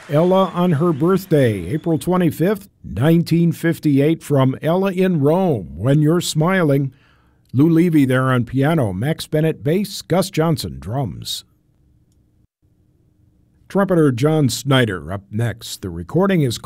Ella on her birthday, April 25th, 1958, from Ella in Rome, When You're Smiling. Lou Levy there on piano, Max Bennett bass, Gus Johnson drums. Trumpeter John Snyder up next. The recording is